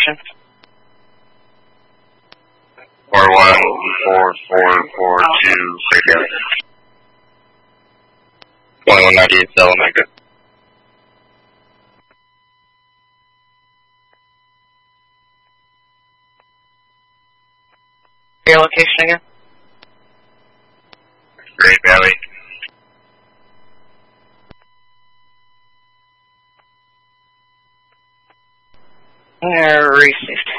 414442 radio. 2198 Salamanca. Your location again? Great Valley. Receive